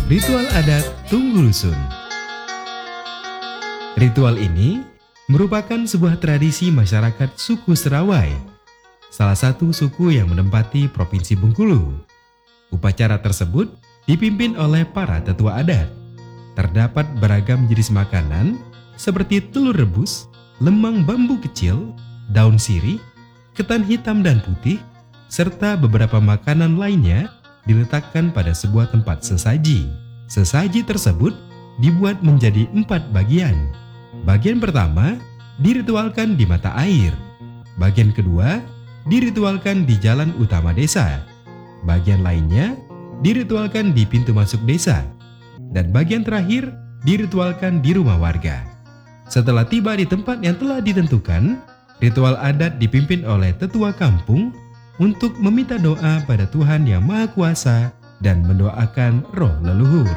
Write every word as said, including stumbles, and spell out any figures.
Ritual adat Tunggu Rusun. Ritual ini merupakan sebuah tradisi masyarakat suku Serawai, salah satu suku yang menempati Provinsi Bengkulu. Upacara tersebut dipimpin oleh para tetua adat. Terdapat beragam jenis makanan seperti telur rebus, lemang bambu kecil, daun sirih, ketan hitam dan putih, serta beberapa makanan lainnya diletakkan pada sebuah tempat sesaji. Sesaji tersebut dibuat menjadi empat bagian. Bagian pertama diritualkan di mata air. Bagian kedua diritualkan di jalan utama desa. Bagian lainnya diritualkan di pintu masuk desa. Dan bagian terakhir diritualkan di rumah warga. Setelah tiba di tempat yang telah ditentukan, ritual adat dipimpin oleh tetua kampung untuk meminta doa pada Tuhan Yang Maha Kuasa dan mendoakan roh leluhur.